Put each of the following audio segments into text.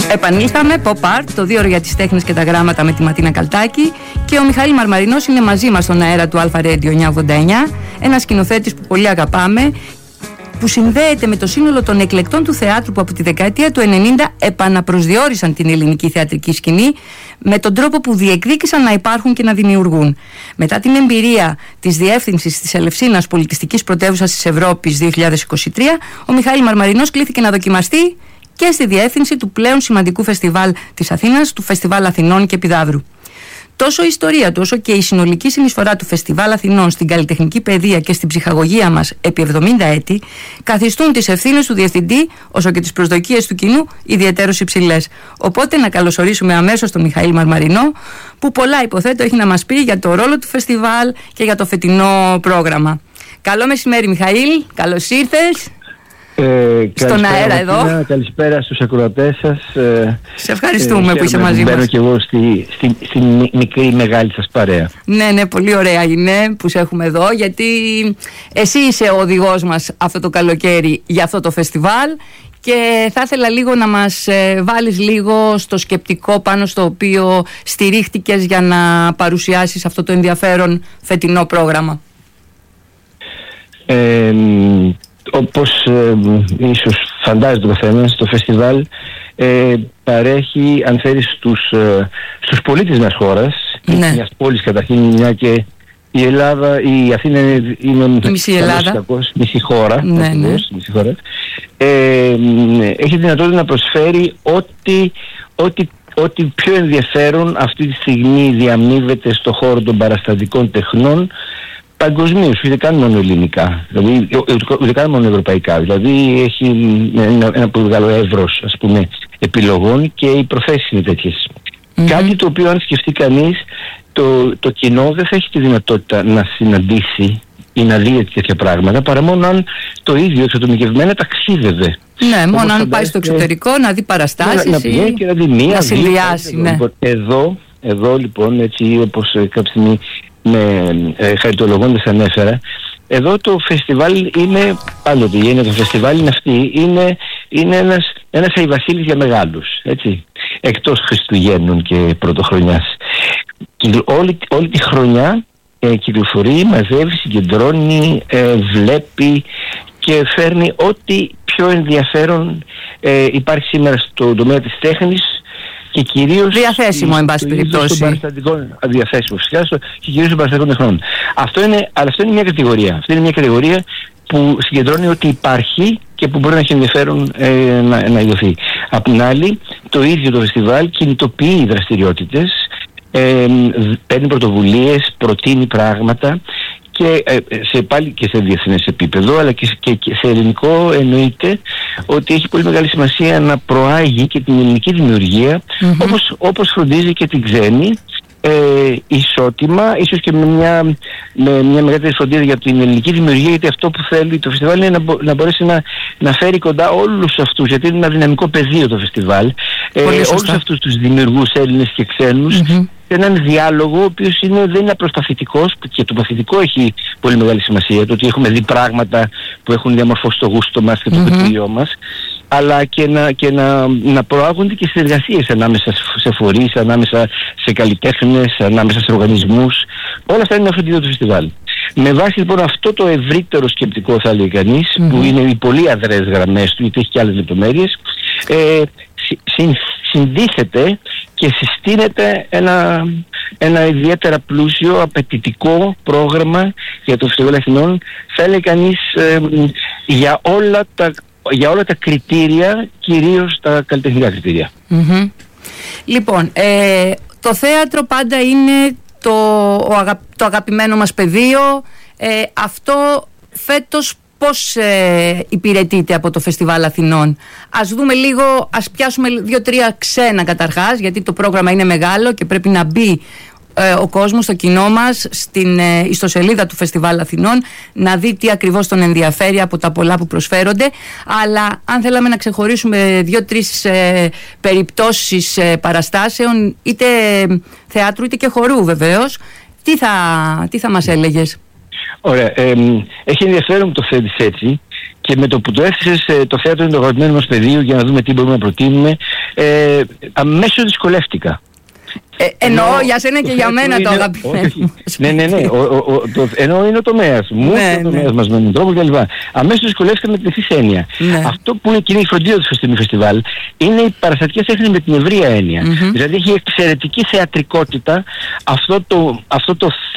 Επανήλθαμε, Pop Art, το 2 ώρο για τις τέχνες και τα γράμματα με τη Ματίνα Καλτάκη, και ο Μιχαήλ Μαρμαρινός είναι μαζί μας στον αέρα του Alpha Radio 989, ένας σκηνοθέτης που πολύ αγαπάμε, που συνδέεται με το σύνολο των εκλεκτών του θεάτρου που από τη δεκαετία του 90 επαναπροσδιορίσαν την ελληνική θεατρική σκηνή με τον τρόπο που διεκδίκησαν να υπάρχουν και να δημιουργούν. Μετά την εμπειρία της διεύθυνσης της Ελευσίνας Πολιτιστικής Πρωτεύουσας της Ευρώπης 2023, ο Μιχαήλ Μαρμαρινός κλήθηκε να δοκιμαστεί και στη διεύθυνση του πλέον σημαντικού φεστιβάλ της Αθήνας, του Φεστιβάλ Αθηνών και Επιδαύρου. Τόσο η ιστορία του όσο και η συνολική συνεισφορά του Φεστιβάλ Αθηνών στην καλλιτεχνική παιδεία και στην ψυχαγωγία μας επί 70 έτη καθιστούν τις ευθύνες του διευθυντή όσο και τις προσδοκίες του κοινού ιδιαιτέρως υψηλές. Οπότε να καλωσορίσουμε αμέσως τον Μιχαήλ Μαρμαρινό, που πολλά υποθέτω έχει να μας πει για το ρόλο του φεστιβάλ και για το φετινό πρόγραμμα. Καλό μεσημέρι, Μιχαήλ, καλώς ήρθες. Στον αέρα εδώ. Καλησπέρα στους ακροατές σας. Σε ευχαριστούμε που είσαι μαζί μας. Μπαίνω και εγώ στη μικρή μεγάλη σας παρέα. Ναι, πολύ ωραία είναι που σε έχουμε εδώ, γιατί εσύ είσαι ο οδηγός μας αυτό το καλοκαίρι για αυτό το φεστιβάλ, και θα ήθελα λίγο να μας βάλεις λίγο στο σκεπτικό πάνω στο οποίο στηρίχτηκες για να παρουσιάσεις αυτό το ενδιαφέρον φετινό πρόγραμμα. Όπως ίσως φαντάζεται ο καθένας, το φεστιβάλ παρέχει, αν θέλεις, στους πολίτες μιας χώρας, μιας πόλης καταρχήν, μια και η Ελλάδα, η Αθήνα είναι μισή Ελλάδα, μισή χώρα, μισή χώρα. Έχει δυνατότητα να προσφέρει ό,τι πιο ενδιαφέρον αυτή τη στιγμή διαμείβεται στο χώρο των παραστατικών τεχνών παγκοσμίως, ούτε καν μόνο ελληνικά, δηλαδή ούτε καν μόνο ευρωπαϊκά. Δηλαδή έχει ένα πολύ μεγάλο εύρος, ας πούμε, επιλογών, και οι προθέσεις είναι τέτοιες. Κάτι το οποίο, αν σκεφτεί κανείς, το κοινό δεν θα έχει τη δυνατότητα να συναντήσει ή να δει τέτοια πράγματα, παρά μόνο αν το ίδιο εξατομικευμένα ταξίδευε. Ναι, μόνο αν πάει στο εξωτερικό να δει παραστάσεις, να πηγαίνει και να δει μία, να συνδυάσει. Ναι. Εδώ λοιπόν, έτσι όπως κάποια στιγμή με χαριτολογώντας ανέφερα, εδώ το φεστιβάλ είναι, πάντοτε η έννοια του φεστιβάλ είναι αυτή, είναι ένας αϊβασίλης για μεγάλους, έτσι, εκτός Χριστουγέννων και Πρωτοχρονιάς. Όλη τη χρονιά κυκλοφορεί, μαζεύει, συγκεντρώνει, βλέπει και φέρνει ό,τι πιο ενδιαφέρον υπάρχει σήμερα στον τομέα της τέχνης, και κυρίως διαθέσιμο, εν πάση περιπτώσει. Διαθέσιμο φυσικά, και κυρίως των παραστατικών τεχνών. Αλλά αυτό είναι μια κατηγορία. Αυτή είναι μια κατηγορία που συγκεντρώνει ό,τι υπάρχει και που μπορεί να έχει ενδιαφέρον να ειδωθεί. Απ' την άλλη, το ίδιο το φεστιβάλ κινητοποιεί δραστηριότητες, παίρνει πρωτοβουλίες, προτείνει πράγματα, και πάλι και σε διεθνές επίπεδο, αλλά και σε ελληνικό εννοείται ότι έχει πολύ μεγάλη σημασία να προάγει και την ελληνική δημιουργία, όπως φροντίζει και την ξένη, ισότιμα, ίσως και με μια μεγαλύτερη φροντίδα για την ελληνική δημιουργία, γιατί αυτό που θέλει το φεστιβάλ είναι να μπορέσει να φέρει κοντά όλους αυτούς, γιατί είναι ένα δυναμικό πεδίο το φεστιβάλ, όλους αυτούς τους δημιουργούς Έλληνες και ξένους, σε έναν διάλογο ο οποίος δεν είναι απλώς, και το παθητικό έχει πολύ μεγάλη σημασία, το ότι έχουμε δει πράγματα που έχουν διαμορφώσει το γούστο μας και το πετύχιο μας, αλλά και να προάγονται και συνεργασίες ανάμεσα σε φορείς, ανάμεσα σε καλλιτέχνες, ανάμεσα σε οργανισμούς. Όλα αυτά είναι φροντίδα του φεστιβάλ. Με βάση λοιπόν αυτό το ευρύτερο σκεπτικό, θα λέει κανείς, που είναι οι πολύ αδρές γραμμές του, γιατί έχει και άλλες λεπτομέρειες, συνδύθεται και συστήνεται ένα ιδιαίτερα πλούσιο, απαιτητικό πρόγραμμα για το Φεστιβάλ Αθηνών, θα λέει κανείς, για όλα τα κριτήρια, κυρίως τα καλλιτεχνικά κριτήρια. Λοιπόν, το θέατρο πάντα είναι το αγαπημένο μας πεδίο. Αυτό φέτος πώς υπηρετείται από το Φεστιβάλ Αθηνών? Ας δούμε λίγο, ας πιάσουμε 2-3 ξένα καταρχάς, γιατί το πρόγραμμα είναι μεγάλο και πρέπει να μπει ο κόσμος, το κοινό μας, στην ιστοσελίδα του Φεστιβάλ Αθηνών, να δει τι ακριβώς τον ενδιαφέρει από τα πολλά που προσφέρονται. Αλλά αν θέλαμε να ξεχωρίσουμε 2-3 περιπτώσεις παραστάσεων, είτε θεάτρου είτε και χορού βεβαίως, τι θα μας έλεγες? Ωραία, έχει ενδιαφέρον που το θέτεις έτσι, και με το που το έθεσες, το θέατρο είναι το αγαπημένο μας πεδίο, για να δούμε τι μπορούμε να προτείνουμε. αμέσως δυσκολεύτηκα. Εννοώ για σένα και για μένα το αγαπημένο. Ναι. Ενώ είναι ο τομέας μου, ο τομέας μας με τον τρόπο κλπ. Αμέσως δυσκολεύτηκα με την εξής έννοια. Αυτό που είναι κοινή φροντίδα του φεστιβάλ είναι οι παραστατικές τέχνες με την ευρεία έννοια. Δηλαδή έχει εξαιρετική θεατρικότητα αυτό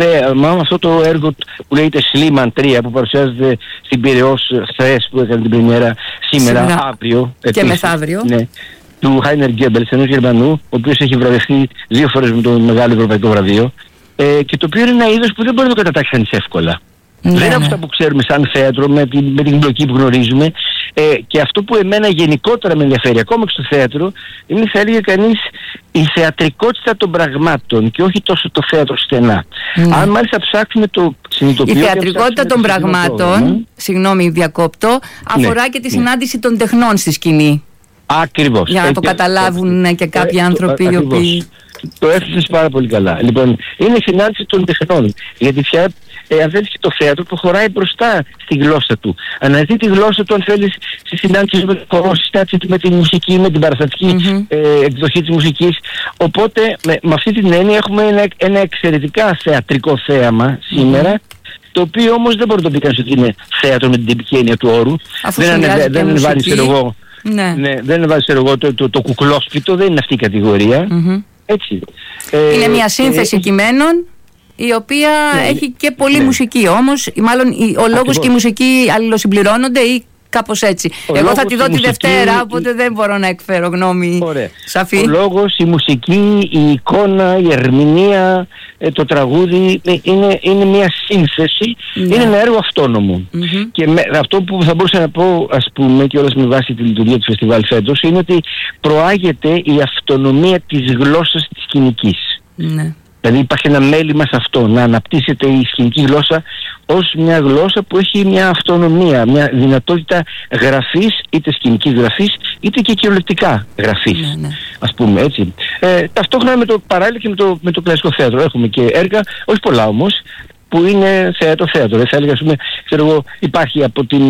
το έργο που λέγεται Schliemann 3 που παρουσιάζεται στην Πειραιώς χθες που έκανε την πρεμιέρα, σήμερα, αύριο. Και μεθαύριο. Ναι. Του Χάινερ Γκέμπελς, ενός Γερμανού, ο οποίος έχει βραβευτεί 2 φορές με το μεγάλο ευρωπαϊκό βραβείο, και το οποίο είναι ένα είδος που δεν μπορεί να το κατατάξει κανείς εύκολα. Δεν είναι αυτά που ξέρουμε σαν θέατρο, με την μπλοκή που γνωρίζουμε, και αυτό που εμένα γενικότερα με ενδιαφέρει, ακόμα και στο θέατρο, είναι, θα έλεγε κανείς, η θεατρικότητα των πραγμάτων και όχι τόσο το θέατρο στενά. Αν μάλιστα ψάξουμε το συνειδητοποιώ... Η θεατρικότητα των πραγμάτων, συγγνώμη διακόπτω, αφορά και τη συνάντηση των τεχνών στη σκηνή. Ακριβώς. Για να το καταλάβουν και κάποιοι άνθρωποι οι οποίοι... Το έφτιαξες πάρα πολύ καλά. Λοιπόν, είναι η συνάντηση των τεχνών. Γιατί πια, αν θέλεις, το θέατρο προχωράει μπροστά στη γλώσσα του. Αναζητεί τη γλώσσα του, αν θέλεις, στη συνάντηση με το χορό, στη συνάντηση με τη μουσική, με την παραστατική εκδοχή της μουσικής. Οπότε, με αυτή την έννοια έχουμε ένα εξαιρετικά θεατρικό θέαμα σήμερα, το οποίο όμως δεν μπορεί να το πει κανείς ότι είναι θέατρο με την τυπική έννοια του όρου. Δεν ανεβάζει, εγώ, δεν ανεβάζει εγώ το κουκλόσπιτο, δεν είναι αυτή η κατηγορία. Έτσι. Είναι μια σύνθεση κειμένων η οποία έχει και πολλή μουσική όμως, μάλλον ο λόγος και η μουσική αλληλοσυμπληρώνονται ή κάπως έτσι. Εγώ θα τη δω τη Δευτέρα, οπότε δεν μπορώ να εκφέρω γνώμη σαφή. Ο λόγος, η μουσική, η εικόνα, η ερμηνεία, το τραγούδι είναι μια σύνθεση, είναι ένα έργο αυτόνομο. Και αυτό που θα μπορούσα να πω, ας πούμε, και όλας με βάση τη λειτουργία του φεστιβάλ φέτος, είναι ότι προάγεται η αυτονομία της γλώσσας της σκηνικής. Δηλαδή υπάρχει ένα μέλημα σε αυτό, να αναπτύσσεται η σκηνική γλώσσα ως μια γλώσσα που έχει μια αυτονομία, μια δυνατότητα γραφής, είτε σκηνικής γραφής, είτε και κυριολεκτικά γραφής, ας πούμε έτσι. Ταυτόχρονα παράλληλα και με το κλασικό θέατρο έχουμε και έργα, όχι πολλά όμως, που είναι θέατρο. Θα έλεγα, ας πούμε, υπάρχει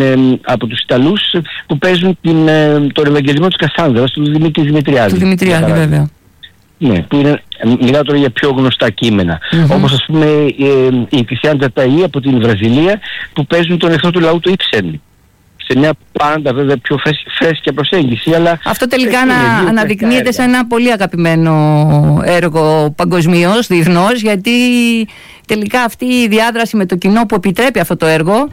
από τους Ιταλούς που παίζουν τον Ευαγγελισμό της Κασάνδρας, του Δημήτρη Δημητριάδη. Του Δημητριάδη, βέβαια. Ναι, που είναι, μιλάω τώρα για πιο γνωστά κείμενα. Όπως, ας πούμε, η Κριστιαν Τζαταΐ από την Βραζιλία που παίζουν τον εχθρό του λαού του Ήψεν. Σε μια πάντα βέβαια πιο φρέσκια προσέγγιση, αλλά... Αυτό τελικά αναδεικνύεται σε ένα πολύ αγαπημένο έργο παγκοσμίως, διεθνώς, γιατί τελικά αυτή η διάδραση με το κοινό που επιτρέπει αυτό το έργο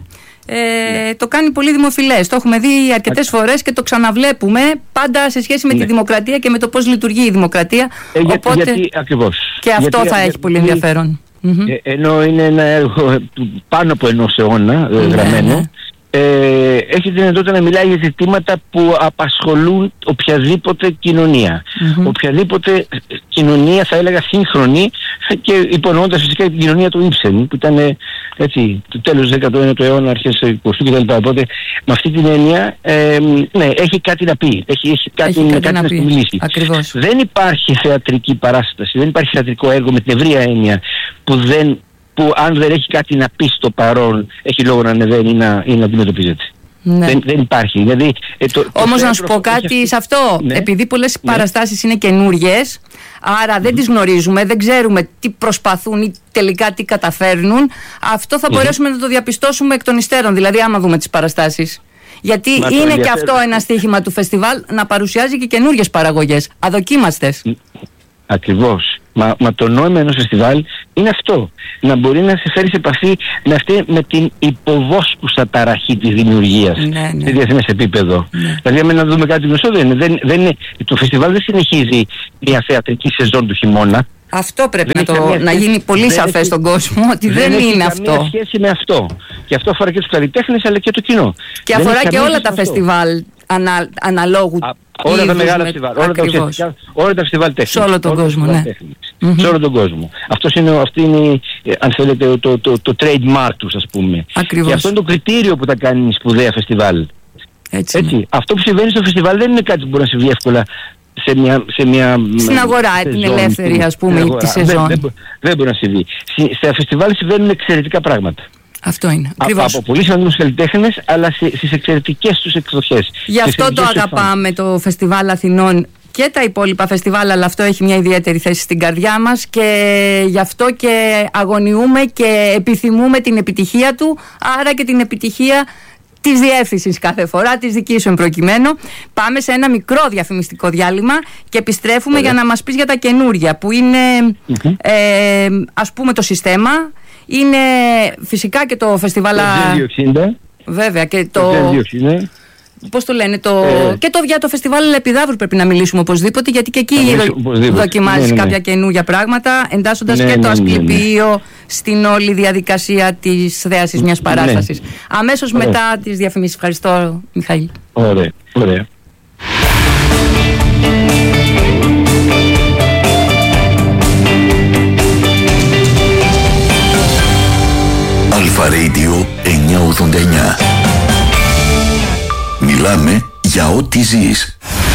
το κάνει πολύ δημοφιλές. Το έχουμε δει αρκετές φορές και το ξαναβλέπουμε πάντα σε σχέση με τη δημοκρατία και με το πώς λειτουργεί η δημοκρατία. Γιατί ακριβώς. Και αυτό θα έχει πολύ ενδιαφέρον. Ενώ είναι ένα έργο πάνω από ενός αιώνα γραμμένο, έχει τη δυνατότητα να μιλάει για ζητήματα που απασχολούν οποιαδήποτε κοινωνία. Οποιαδήποτε κοινωνία, θα έλεγα σύγχρονη, και υπονοώντας φυσικά την κοινωνία του Ήψεν, που ήταν έτσι, το τέλος του 19ου αιώνα, αρχές του 20ου κτλ. Οπότε με αυτή την έννοια έχει κάτι να πει, έχει κάτι να μιλήσει. Ακριβώς. Δεν υπάρχει θεατρική παράσταση, δεν υπάρχει θεατρικό έργο με την ευρεία έννοια που αν δεν έχει κάτι να πει στο παρόν, έχει λόγο να ανεβαίνει ή να αντιμετωπίζεται. Δεν υπάρχει. Δηλαδή, όμως να σου πω κάτι σε αυτό. Επειδή πολλές παραστάσεις είναι καινούριες, άρα δεν τις γνωρίζουμε, δεν ξέρουμε τι προσπαθούν ή τελικά τι καταφέρνουν, αυτό θα μπορέσουμε να το διαπιστώσουμε εκ των υστέρων, δηλαδή άμα δούμε τις παραστάσεις. Γιατί είναι και αυτό ένα στοίχημα του φεστιβάλ, να παρουσιάζει και καινούριες παραγωγές, αδοκίμαστες. Ακριβώς. Μα το νόημα ενός φεστιβάλ είναι αυτό. Να μπορεί να σε φέρει σε επαφή με την υποβόσκουσα ταραχή της δημιουργίας σε διεθνές επίπεδο. Δηλαδή, αν να δούμε κάτι γνωστό, το φεστιβάλ δεν συνεχίζει μια θεατρική σεζόν του χειμώνα. Αυτό πρέπει να γίνει πολύ σαφές στον κόσμο, ότι δεν είναι αυτό. Δεν έχει σχέση με αυτό. Και αυτό αφορά και τους καλλιτέχνες αλλά και το κοινό. Και αφορά και όλα τα φεστιβάλ αναλόγου. Όλα τα μεγάλα φεστιβάλ, όλα τα φεστιβάλ τέχνης. Σε όλο τον κόσμο, ναι. Σε όλο τον κόσμο. Αυτή είναι, αν θέλετε, το trademark τους, ας πούμε. Ακριβώς. Και αυτό είναι το κριτήριο που τα κάνει σπουδαία φεστιβάλ. Έτσι. Αυτό που συμβαίνει στο φεστιβάλ δεν είναι κάτι που μπορεί να συμβεί εύκολα στην αγορά, την ελεύθερη, ας πούμε, τη σεζόν. Δεν μπορεί να συμβεί. Στα φεστιβάλ συμβαίνουν εξαιρετικά πράγματα. Αυτό είναι. Ακριβώς. Από πολύ σημαντικούς καλλιτέχνες, αλλά στις εξαιρετικές τους εκδοχές. Γι' αυτό το αγαπάμε το Φεστιβάλ Αθηνών και τα υπόλοιπα φεστιβάλ, αλλά αυτό έχει μια ιδιαίτερη θέση στην καρδιά μας και γι' αυτό και αγωνιούμε και επιθυμούμε την επιτυχία του, άρα και την επιτυχία της διεύθυνσης κάθε φορά, της δικής σου εμπροκειμένου. Πάμε σε ένα μικρό διαφημιστικό διάλειμμα και επιστρέφουμε για να μας πεις για τα καινούρια που είναι ας πούμε το Συστέμα, είναι φυσικά και το φεστιβάλ βέβαια και το πώς το λένε, και για το φεστιβάλ Επιδαύρου πρέπει να μιλήσουμε οπωσδήποτε, γιατί και εκεί δοκιμάζεις κάποια καινούργια πράγματα, εντάσσοντας και το Ασκληπιείο στην όλη διαδικασία της θέασης μιας παράστασης. Αμέσως μετά τις διαφημίσεις. Ευχαριστώ, Μιχαήλ. Ωραία. Αλφα Radio 989. Μιλάμε για ό,τι ζεις.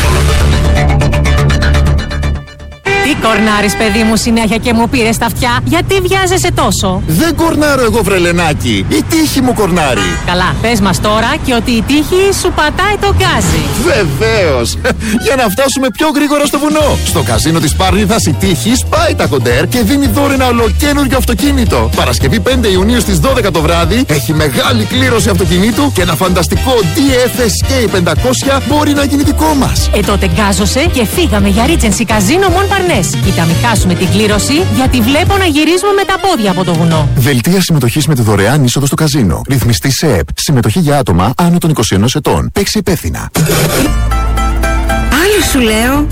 Τι κορνάρεις, παιδί μου, συνέχεια και μου πήρες τα αυτιά? Γιατί βιάζεσαι τόσο? Δεν κορνάρω εγώ, βρελενάκι. Η τύχη μου κορνάρει. Καλά, πες μας τώρα και ότι η τύχη σου πατάει το γκάζι. Βεβαίως. Για να φτάσουμε πιο γρήγορα στο βουνό. Στο καζίνο της Πάρνηθας η τύχη σπάει τα κοντέρ και δίνει δώρο ένα ολοκαίνουργιο αυτοκίνητο. Παρασκευή 5 Ιουνίου στις 12 το βράδυ έχει μεγάλη κλήρωση αυτοκινήτου και ένα φανταστικό DFSK 500 μπορεί να γίνει δικό μας. Τότε γκάζωσε και φύγαμε για Regency Casino Mon Parnes. Κοίτα, μην χάσουμε την κλήρωση, γιατί βλέπω να γυρίζουμε με τα πόδια από το βουνό. Δελτία συμμετοχής με τη δωρεάν είσοδο στο καζίνο. Ρυθμιστή ΣΕΕΠ. Συμμετοχή για άτομα άνω των 21 ετών. Παίξει υπεύθυνα. Άλλο σου λέω.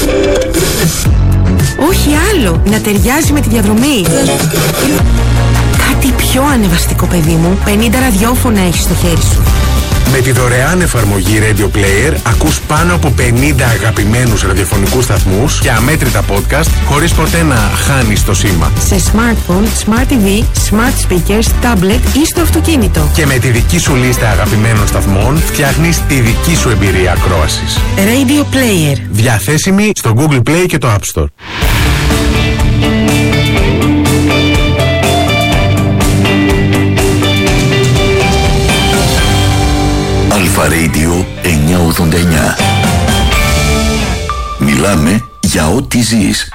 Όχι άλλο. Να ταιριάζει με τη διαδρομή. Κάτι πιο ανεβαστικό, παιδί μου. 50 ραδιόφωνα έχεις στο χέρι σου. Με τη δωρεάν εφαρμογή Radio Player ακούς πάνω από 50 αγαπημένους ραδιοφωνικούς σταθμούς και αμέτρητα podcast χωρίς ποτέ να χάνεις το σήμα. Σε smartphone, smart TV, smart speakers, tablet ή στο αυτοκίνητο. Και με τη δική σου λίστα αγαπημένων σταθμών φτιάχνεις τη δική σου εμπειρία ακρόασης. Radio Player. Διαθέσιμη στο Google Play και το App Store. Αλφα Radio 989. Μιλάμε για ό,τι ζεις.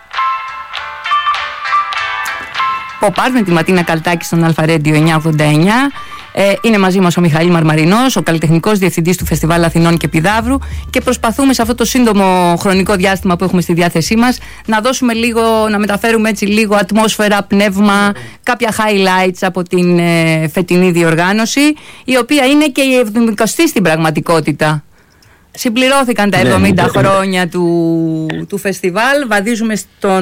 Ποπάρ με τη Ματίνα Καλτάκη στον Αλφα Radio 989. Είναι μαζί μας ο Μιχαήλ Μαρμαρινός, ο καλλιτεχνικός διευθυντής του Φεστιβάλ Αθηνών και Επιδαύρου, και προσπαθούμε σε αυτό το σύντομο χρονικό διάστημα που έχουμε στη διάθεσή μας να δώσουμε λίγο, να μεταφέρουμε έτσι λίγο ατμόσφαιρα, πνεύμα, κάποια highlights από την φετινή διοργάνωση, η οποία είναι και η 70η στην πραγματικότητα. Συμπληρώθηκαν τα 70 χρόνια του φεστιβάλ, βαδίζουμε στον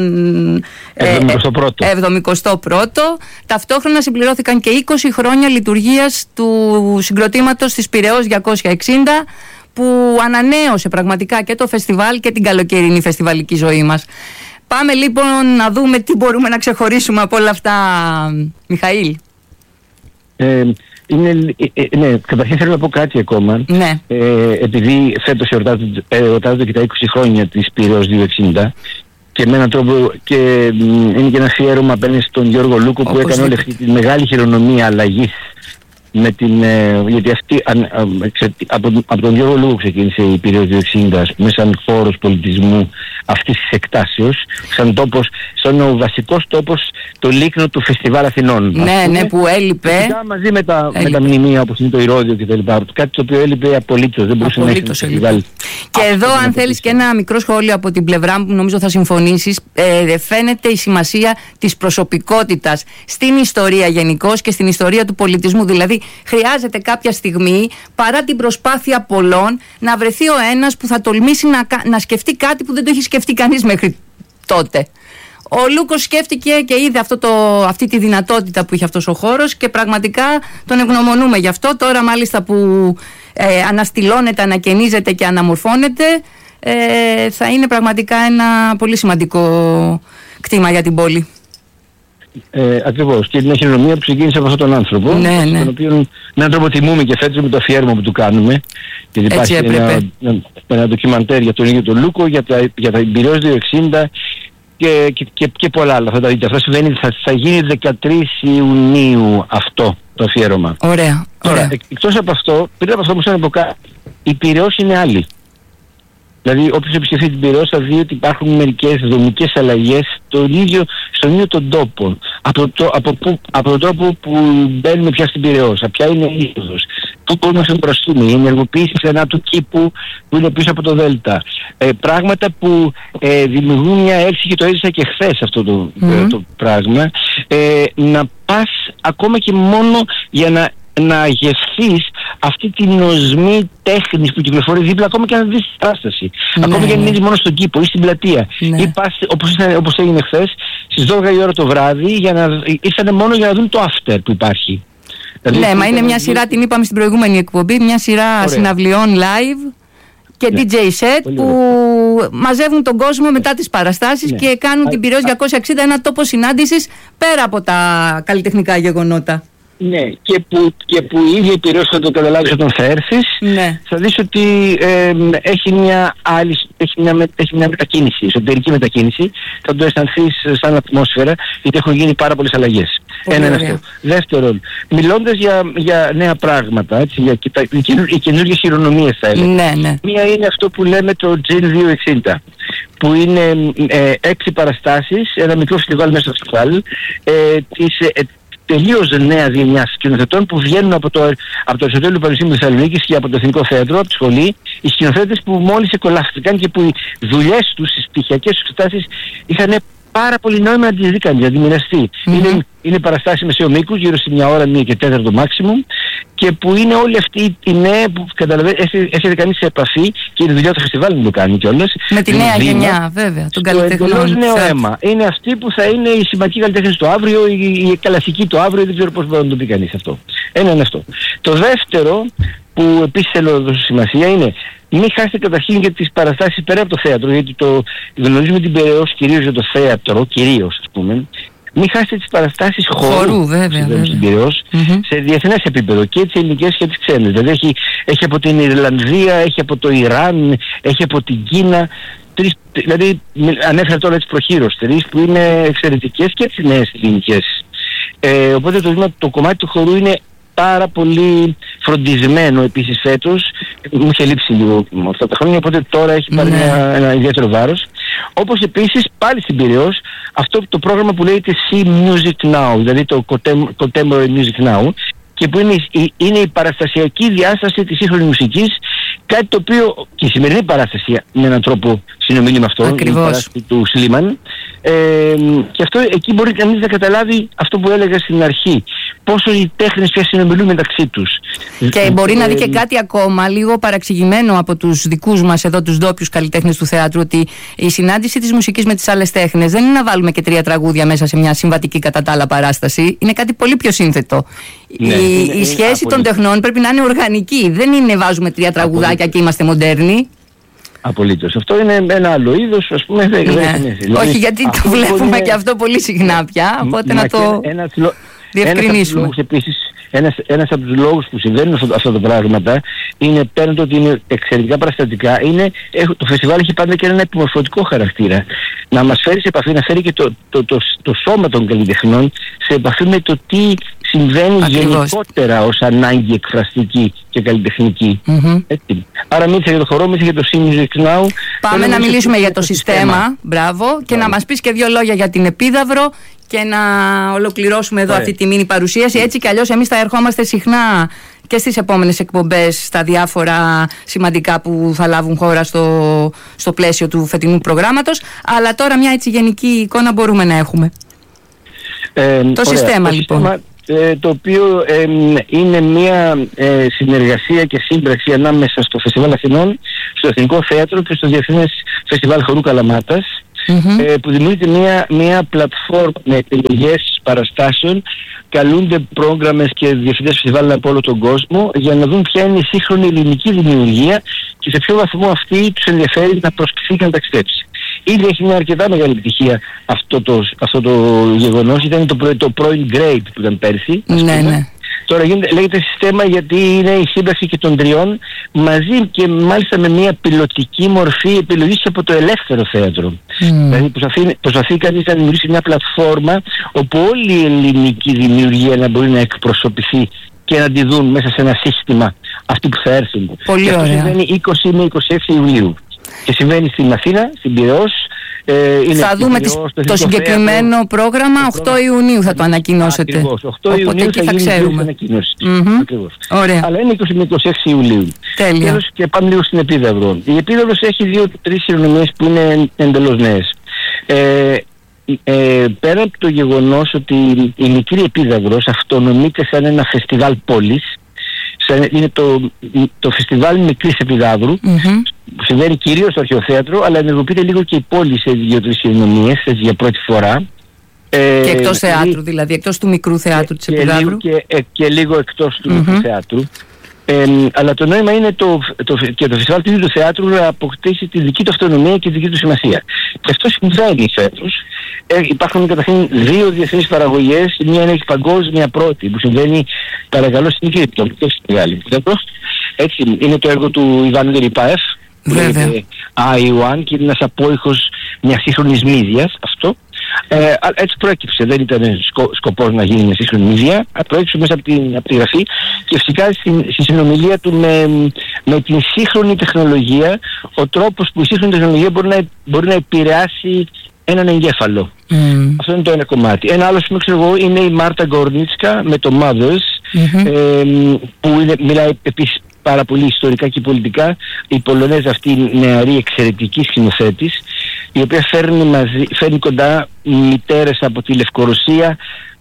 71ο. Ταυτόχρονα συμπληρώθηκαν και 20 χρόνια λειτουργίας του συγκροτήματος της Πειραιώς 260, που ανανέωσε πραγματικά και το φεστιβάλ και την καλοκαιρινή φεστιβαλική ζωή μας. Πάμε λοιπόν να δούμε τι μπορούμε να ξεχωρίσουμε από όλα αυτά, Μιχαήλ. Ναι, καταρχήν θέλω να πω κάτι ακόμα. Ναι. Επειδή φέτος εορτάζονται και τα 20 χρόνια της Πειραιώς 260, και με έναν τρόπο είναι και ένα αφιέρωμα απέναντι στον Γιώργο Λούκο, που έκανε όλη αυτή τη μεγάλη χειρονομία αλλαγής με την, γιατί αυτή, από τον Γιώργο Λούκο ξεκίνησε η Πειραιώς 260 μέσα σαν χώρος πολιτισμού αυτής της εκτάσεως, σαν τόπος, σαν ο βασικός τόπος, το λίκνο του Φεστιβάλ Αθηνών. Ναι, που έλειπε. Μαζί με τα μνημεία όπως είναι το Ηρώδιο κτλ. Κάτι το οποίο έλειπε απολύτως, δεν μπορούσε να έχει φεστιβάλ. Και εδώ, αν θέλεις και ένα μικρό σχόλιο από την πλευρά μου, που νομίζω θα συμφωνήσεις, φαίνεται η σημασία της προσωπικότητας στην ιστορία γενικώς και στην ιστορία του πολιτισμού. Δηλαδή, χρειάζεται κάποια στιγμή, παρά την προσπάθεια πολλών, να βρεθεί ο ένας που θα τολμήσει να σκεφτεί κάτι που δεν το έχει σκεφτεί κανείς μέχρι τότε. Ο Λούκος σκέφτηκε και είδε αυτή τη δυνατότητα που είχε αυτός ο χώρος και πραγματικά τον ευγνωμονούμε γι' αυτό. Τώρα μάλιστα που αναστηλώνεται, ανακαινίζεται και αναμορφώνεται, θα είναι πραγματικά ένα πολύ σημαντικό κτήμα για την πόλη. Ακριβώς. Και την χειρονομία που ξεκίνησε από αυτόν τον άνθρωπο, τον οποίο με έναν τρόπο τιμούμε και φέτος με το αφιέρωμα που του κάνουμε. Γιατί υπάρχει ένα ντοκιμαντέρ για τον ίδιο τον Λούκο, για τα Πειραιώς 260 και πολλά άλλα. Αυτό συμβαίνει, θα γίνει 13 Ιουνίου αυτό το αφιέρωμα. Ωραία. Τώρα, εκτός από αυτό, πριν από αυτό που σας πω κάτι, η Πειραιώς είναι άλλη. Δηλαδή, όποιος επισκεφθεί την Πειραιώς θα δει ότι υπάρχουν μερικές δομικές αλλαγές στον ίδιο τον τόπο. Από τον τρόπο που μπαίνουμε πια στην Πειραιώς, ποια είναι η είσοδος, πού μπορούμε να συμπροστούμε, η ενεργοποίηση ξανά του κήπου που είναι πίσω από το Δέλτα. Πράγματα που δημιουργούν μια αίσθηση, και το έζησα και χθες αυτό το πράγμα, να πας ακόμα και μόνο για να γευθείς αυτή την οσμή τέχνης που κυκλοφορεί δίπλα, ακόμα και αν δεις την παράσταση. Ακόμα και αν είναι μόνο στον κήπο ή στην πλατεία. Ή πας, όπως έγινε χθες, στις 12 η ώρα το βράδυ, ήρθανε μόνο για να δουν το after που υπάρχει. Ναι, μα είναι μια σειρά, την είπαμε στην προηγούμενη εκπομπή, μια σειρά συναυλιών live και DJ set που μαζεύουν τον κόσμο μετά τις παραστάσεις και κάνουν την Πειραιώς 260 ένα τόπο συνάντησης πέρα από τα καλλιτεχνικά γεγονότα. Ναι, και που η ίδια η Πειραιώς θα το καταλάβεις όταν θα έρθεις, θα δεις ότι έχει μια μετακίνηση, εσωτερική μετακίνηση, θα το αισθανθείς σαν ατμόσφαιρα, γιατί έχουν γίνει πάρα πολλές αλλαγές. Ένα είναι αυτό. Δεύτερον, μιλώντας για νέα πράγματα, έτσι, οι καινούργιες χειρονομίες θα έλεγα. Μία είναι αυτό που λέμε το Gin 260, που είναι 6 παραστάσεις, ένα μικρό φεστιβάλ μέσα στο φεστιβάλ, τελείως νέα γενιά σκηνοθετών που βγαίνουν από το Αριστοτέλειου Πανεπιστήμιου Θεσσαλονίκης και από το Εθνικό Θέατρο, από τη σχολή, οι σκηνοθέτες που μόλις εκολάχθηκαν και που οι δουλειές τους, οι πτυχιακές τους εξετάσεις είχαν πάρα πολύ νόημα να τις δει κανείς, να τη μοιραστεί. Είναι παραστάσεις μεσαίου μήκους, γύρω στη 1 ώρα, 1 και 4 maximum, και που είναι όλοι αυτοί οι νέοι που έρχεται κανείς σε επαφή, και η δουλειά του φεστιβάλ το κάνει κιόλας. Με τη νέα γενιά, βέβαια, των καλλιτεχνών. Το εντελώς νέο αίμα. Είναι αυτοί που θα είναι οι σημαντικοί καλλιτέχνες του αύριο, οι κλασικοί του αύριο, δεν ξέρω πώς μπορεί να το πει κανείς αυτό. Ένα είναι αυτό. Το δεύτερο, που επίσης θέλω να δώσω σημασία, είναι μην χάσετε καταρχήν για τις παραστάσεις πέρα από το θέατρο, γιατί γνωρίζουμε την Πειραιώς κυρίως για το θέατρο, κυρίως ας πούμε. Μην χάσετε τις παραστάσεις χορού στην Πειραιώς, σε διεθνές επίπεδο, και τις ελληνικές και τις ξένες. Δηλαδή έχει από την Ιρλανδία, έχει από το Ιράν, έχει από την Κίνα. Δηλαδή ανέφερα τώρα τις προχείρως 3 που είναι εξαιρετικές, και τις νέες ελληνικές. Οπότε το κομμάτι του χορού είναι πάρα πολύ φροντισμένο επίσης φέτος. Μου είχε λείψει λίγο αυτά τα χρόνια, οπότε τώρα έχει πάρει ένα ιδιαίτερο βάρος. Όπως επίσης πάλι στην Πειραιώς αυτό το πρόγραμμα που λέγεται See Music Now, δηλαδή το Contemporary Music Now, και που είναι η παραστασιακή διάσταση της σύγχρονης μουσικής, κάτι το οποίο και η σημερινή παράσταση με έναν τρόπο συνομιλεί με αυτό, η παράσταση του Σλίμαν, και αυτό εκεί μπορεί κανείς να καταλάβει αυτό που έλεγα στην αρχή, πόσο οι τέχνες πια συνομιλούν μεταξύ τους. Και μπορεί να δει και κάτι ακόμα λίγο παραξηγημένο από τους δικούς μας εδώ, τους ντόπιους καλλιτέχνες του θεάτρου, ότι η συνάντηση της μουσικής με τις άλλες τέχνες δεν είναι να βάλουμε και 3 τραγούδια μέσα σε μια συμβατική κατά τα άλλα παράσταση, είναι κάτι πολύ πιο σύνθετο. Η σχέση των τεχνών πρέπει να είναι οργανική, δεν είναι βάζουμε 3 τραγουδάκια και είμαστε μοντέρνοι. Απολύτως. Αυτό είναι ένα άλλο είδος, ας πούμε. Όχι, γιατί το βλέπουμε και αυτό πολύ συχνά πια, οπότε να το διευκρινίσουμε. Ένας από τους λόγους που συμβαίνουν αυτά τα πράγματα είναι, πέραν το ότι είναι εξαιρετικά παραστατικά, το φεστιβάλ έχει πάντα και ένα επιμορφωτικό χαρακτήρα. Να μας φέρει σε επαφή, να φέρει και το σώμα των καλλιτεχνών σε επαφή με το τι συμβαίνει γενικότερα ως ανάγκη εκφραστική και καλλιτεχνική. Άρα μίλησα για το χορό, μίλησα για το See Music Now. Πάμε να μιλήσουμε για το συστήμα, μπράβο, και να μας πεις και 2 λόγια για την Επίδαυρο και να ολοκληρώσουμε εδώ αυτή τη μίνι παρουσίαση. Έτσι κι αλλιώς εμείς θα ερχόμαστε συχνά και στις επόμενες εκπομπές στα διάφορα σημαντικά που θα λάβουν χώρα στο πλαίσιο του φετινού προγράμματος, αλλά τώρα μια έτσι γενική εικόνα μπορούμε να έχουμε. Το σύστημα λοιπόν. Το οποίο είναι μια συνεργασία και σύμπραξη ανάμεσα στο Φεστιβάλ Αθηνών, στο Εθνικό Θέατρο και στο Διεθνές Φεστιβάλ Χορού Καλαμάτας, που δημιουργείται μια πλατφόρμα με επιλογές παραστάσεων. Καλούνται πρόγραμμες και διευθυντές φεστιβάλ από όλο τον κόσμο για να δουν ποια είναι η σύγχρονη ελληνική δημιουργία και σε ποιο βαθμό αυτή τους ενδιαφέρει να προσκληθεί και να ταξιδέψει. Ήδη έχει μια αρκετά μεγάλη επιτυχία αυτό το γεγονός. Ήταν το πρώην Great που ήταν πέρσι. Ναι. Τώρα λέγεται σύστημα γιατί είναι η σύμπραξη και των 3 μαζί, και μάλιστα με μια πιλωτική μορφή επιλογής από το ελεύθερο θέατρο. Δηλαδή προσπαθεί κανείς να δημιουργήσει μια πλατφόρμα όπου όλη η ελληνική δημιουργία να μπορεί να εκπροσωπηθεί και να τη δουν μέσα σε ένα σύστημα αυτοί που θα έρθουν. Πολύ ωραία. Αυτό συμβαίνει 20 με 26 Ιουλίου. Και συμβαίνει στην Αθήνα, στην Πειραιώς. Θα δούμε το συγκεκριμένο πρόγραμμα 8 Ιουνίου θα το ανακοινώσετε. Ακριβώς, 8 Ιουνίου θα ξέρουμε. Ανακοίνωση. Ωραία. Αλλά είναι 26 Ιουλίου. Τέλεια. Τέλος, και πάμε λίγο στην Επίδαυρο. Η Επίδαυρος έχει 2-3 χειρονομίες που είναι εντελώς νέες. Πέρα από το γεγονός ότι η μικρή Επίδαυρος αυτονομείται σαν ένα φεστιβάλ πόλης, είναι το φεστιβάλ μικρής Επιδαύρου, συμβαίνει κυρίως στο Αρχαιοθέατρο, αλλά ενεργοποιείται λίγο και η πόλη σε 2-3 χειρονομίες για πρώτη φορά. Και εκτός θεάτρου δηλαδή, εκτός του μικρού θεάτρου της Επιδαύρου. Και λίγο εκτός του μικρού θεάτρου. Αλλά το νόημα είναι και το φεστιβάλ του ίδιου του θεάτρου να αποκτήσει τη δική του αυτονομία και τη δική του σημασία. Και αυτό συμβαίνει φέτος. Υπάρχουν καταρχήν 2 διεθνείς παραγωγές, μία είναι παγκόσμια πρώτη που συμβαίνει, παρακαλώ, στην μικρή επιτόπου, όχι στη μεγάλη. Έτσι, είναι το έργο του Ιβάν Γερυπάεφ, που λέγεται I1 και είναι ένας απόϊχος μιας σύγχρονης μύδιας, αυτό. Έτσι προέκυψε, δεν ήταν σκοπός να γίνει μια σύγχρονη μύδια, προέκυψε μέσα από τη γραφή και φυσικά στη συνομιλία του με την σύγχρονη τεχνολογία, ο τρόπος που η σύγχρονη τεχνολογία μπορεί να επηρεάσει έναν εγκέφαλο. Αυτό είναι το ένα κομμάτι. Ένα άλλο σημείο, ξέρω εγώ, είναι η Μάρτα Γκορνίτσκα με το Mothers, που μιλάει επίσης πάρα πολύ ιστορικά και πολιτικά. Η Πολωνέζα αυτή νεαρή εξαιρετική σκηνοθέτης, η οποία φέρνει κοντά μητέρες από τη Λευκορωσία,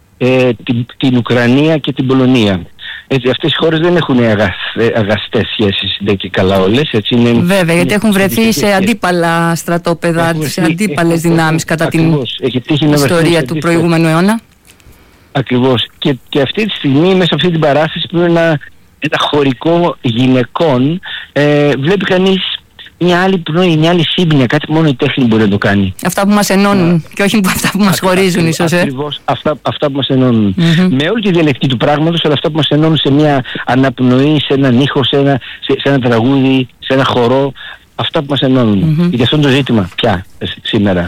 την Ουκρανία και την Πολωνία. Έτσι, αυτές οι χώρες δεν έχουν αγαστές σχέσεις, δεν και καλά όλες. Έτσι, βέβαια, γιατί έχουν βρεθεί σε αντίπαλα στρατόπεδα, σε αντίπαλες δυνάμεις κατά την ιστορία του προηγούμενου αιώνα. Ακριβώς. Και αυτή τη στιγμή, μέσα σε αυτή την παράσταση που είναι ένα χωρικό γυναικών, βλέπει κανείς μια άλλη πνοή, μια άλλη σύμπνοια, κάτι που μόνο η τέχνη μπορεί να το κάνει. Αυτά που μας ενώνουν και όχι αυτά που μας χωρίζουν ίσως. Ακριβώς, αυτά που μας ενώνουν. Με όλη τη διαλεκτική του πράγματος, αλλά αυτά που μας ενώνουν σε μια αναπνοή, σε έναν ήχο, σε ένα τραγούδι, σε ένα χορό, αυτά που μας ενώνουν. Γιατί αυτό είναι το ζήτημα πια σήμερα.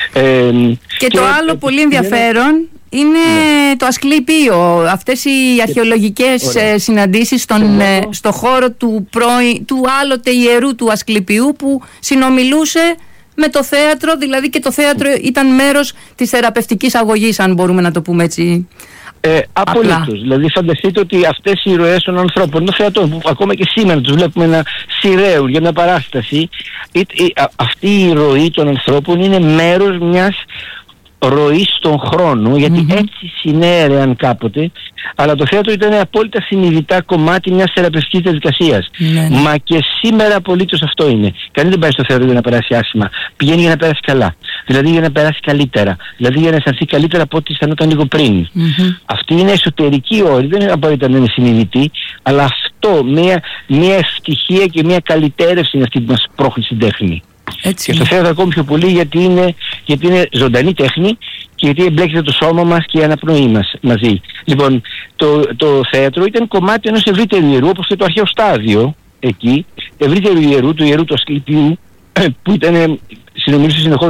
Και το άλλο πολύ ενδιαφέρον είναι το Ασκληπείο, αυτές οι αρχαιολογικές συναντήσεις στο χώρο του άλλοτε ιερού του Ασκληπιού, που συνομιλούσε με το θέατρο, δηλαδή και το θέατρο ήταν μέρος της θεραπευτικής αγωγής, αν μπορούμε να το πούμε έτσι. Απολύτως. Δηλαδή φανταστείτε ότι αυτές οι ροές των ανθρώπων, το θέατρο που ακόμα και σήμερα τους βλέπουμε να σειραίουν για μια παράσταση, αυτή η ροή των ανθρώπων είναι μέρος μιας ροή στον χρόνο, γιατί έτσι συνέρεαν κάποτε, αλλά το θέατρο ήταν απόλυτα συνειδητά κομμάτι μιας θεραπευτικής διαδικασίας. Μα και σήμερα απολύτως αυτό είναι. Κανείς δεν πάει στο θέατρο για να περάσει άσχημα. Πηγαίνει για να περάσει καλά. Δηλαδή για να περάσει καλύτερα. Δηλαδή για να αισθανθεί καλύτερα από ό,τι αισθανόταν λίγο πριν. Αυτή είναι εσωτερική όρη, δεν είναι απαραίτητα να είναι συνειδητή, αλλά αυτό, μια ευτυχία και μια καλυτέρευση είναι αυτή που μας πρόχνει στην τέχνη. Έτσι. Και στο θέατρο ακόμη πιο πολύ, γιατί είναι ζωντανή τέχνη και γιατί εμπλέκεται το σώμα μας και η αναπνοή μας μαζί. Λοιπόν, το θέατρο ήταν κομμάτι ενός ευρύτερου ιερού, όπως και το αρχαίο στάδιο εκεί, ευρύτερου ιερού, του ιερού του Ασκληπιού, που συνομιλούσε συνεχώς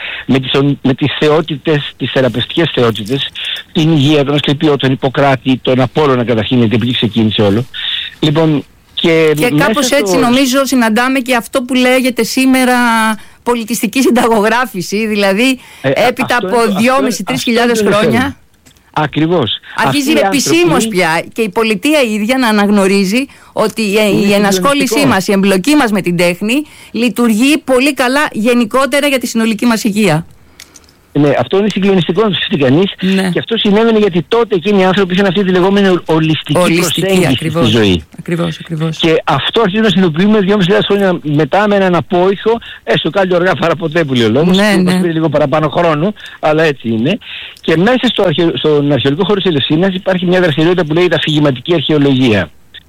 με τις θεότητες, τις θεραπευτικές θεότητες, την Υγεία, τον Ασκληπιό, τον Ιπποκράτη, τον Απόλλωνα καταρχήν, γιατί εκεί ξεκίνησε όλο. Λοιπόν, και κάπως έτσι νομίζω συναντάμε και αυτό που λέγεται σήμερα πολιτιστική συνταγογράφηση, δηλαδή έπειτα από 2.500-3.000 χρόνια. Ακριβώς. Αρχίζει επισήμως πια και η πολιτεία ίδια να αναγνωρίζει ότι η ενασχόλησή μας, η εμπλοκή μας με την τέχνη λειτουργεί πολύ καλά γενικότερα για τη συνολική μας υγεία. Ναι, αυτό είναι συγκλονιστικό να το σκεφτεί κανείς. Και αυτό συνέβαινε γιατί τότε εκείνοι οι άνθρωποι είχαν αυτή τη λεγόμενη ολιστική προσέγγιση στη ζωή. Ακριβώς. Και αυτό αρχίζει να συνειδητοποιούμε 2.500 χρόνια μετά με έναν απόϊχο, έστω κάλλιο αργά παρά ποτέ που λέει ο λόγος, μας πήρε λίγο παραπάνω χρόνο, αλλά έτσι είναι. Και μέσα στον αρχαιολογικό χώρο της Ελευσίνας υπάρχει μια δραστηριότητα που λέγεται αφηγηματική αρχαιολογία.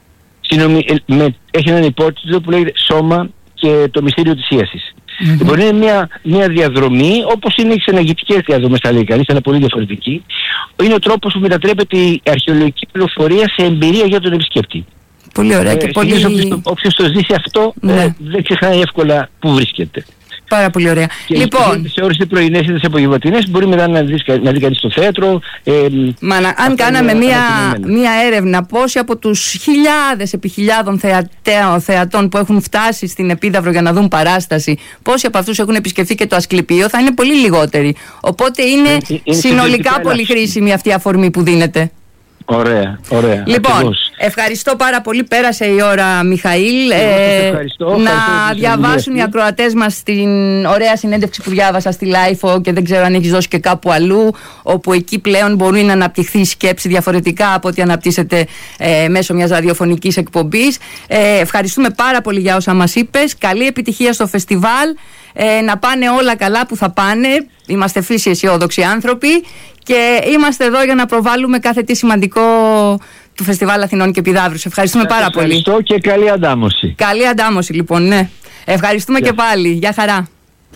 Έχει έναν υπότιτλο που λέγεται Σώμα και το μυστήριο της ίασης. Λοιπόν, είναι μια διαδρομή, όπως είναι οι ξεναγητικές διαδρομές, θα λέει κανείς, αλλά πολύ διαφορετική. Είναι ο τρόπος που μετατρέπεται η αρχαιολογική πληροφορία σε εμπειρία για τον επισκέπτη. Πολύ ωραία και πολύ... Όποιος το ζήσει αυτό δεν ξεχνάει εύκολα που βρίσκεται. Πάρα πολύ ωραία. Και Λοιπόν, σε ώρες πρωινές ή τις απογευματινές μπορεί μετά να δει κανείς στο θέατρο. Αν κάναμε μία έρευνα πόσοι από τους χιλιάδες επί χιλιάδων θεατών που έχουν φτάσει στην Επίδαυρο για να δουν παράσταση, πόσοι από αυτούς έχουν επισκεφθεί και το Ασκληπείο, θα είναι πολύ λιγότεροι. Οπότε είναι συνολικά πολύ χρήσιμη αυτή η αφορμή που δίνεται. Ωραία. Λοιπόν, ακριβώς. ευχαριστώ πάρα πολύ. Πέρασε η ώρα, Μιχαήλ. Ευχαριστώ να διαβάσουν οι ακροατές μας την ωραία συνέντευξη που διάβασα στη Λάιφο και δεν ξέρω αν έχεις δώσει και κάπου αλλού, όπου εκεί πλέον μπορεί να αναπτυχθεί η σκέψη διαφορετικά από ό,τι αναπτύσσεται μέσω μιας ραδιοφωνικής εκπομπής. Ευχαριστούμε πάρα πολύ για όσα μας είπες. Καλή επιτυχία στο φεστιβάλ. Να πάνε όλα καλά που θα πάνε. Είμαστε φύση αισιόδοξοι άνθρωποι και είμαστε εδώ για να προβάλλουμε κάθε τι σημαντικό του Φεστιβάλ Αθηνών και Επιδαύρου. Ευχαριστούμε πάρα πολύ. Ευχαριστώ και καλή αντάμωση. Καλή αντάμωση λοιπόν, ναι. Ευχαριστούμε και πάλι. Γεια χαρά.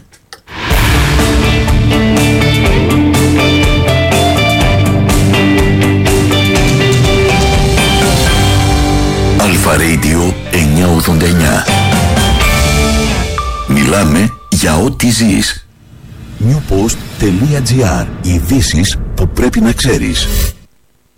Αλφα Radio 989. Μιλάμε για ό,τι ζεις. Newpost.gr. Ειδήσεις που πρέπει να ξέρεις.